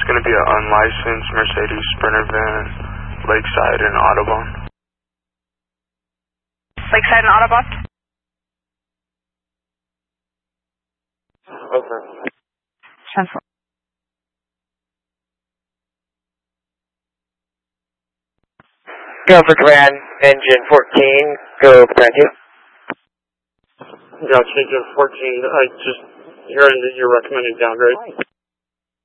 going to be an unlicensed Mercedes Sprinter van, Lakeside and Audubon. Lakeside and Audubon? Over. 10-4. Go for command, engine 14, go command 2. Gotcha, engine 14. I just hearing that you're recommending downgrade.